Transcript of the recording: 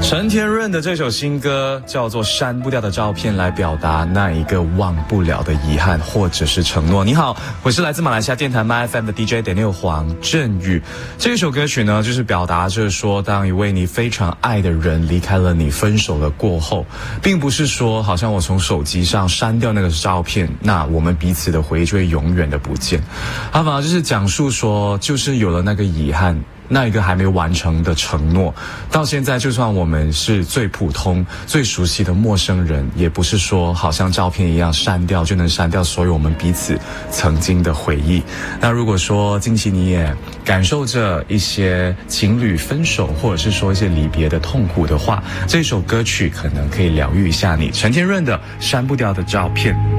陈天润的这首新歌叫做《删不掉的照片》，来表达那一个忘不了的遗憾或者是承诺。你好，我是来自马来西亚电台 MyFM 的 DJ Daniel 黄振宇。这一首歌曲呢，就是表达着说，当一位你非常爱的人离开了你，分手了过后，并不是说好像我从手机上删掉那个照片，那我们彼此的回忆就会永远的不见。它反而就是讲述说，就是有了那个遗憾，那一个还没完成的承诺，到现在就算我们是最普通最熟悉的陌生人，也不是说好像照片一样删掉就能删掉所有我们彼此曾经的回忆。那如果说近期你也感受着一些情侣分手或者是说一些离别的痛苦的话，这首歌曲可能可以疗愈一下你。陈天润的《删不掉的照片》。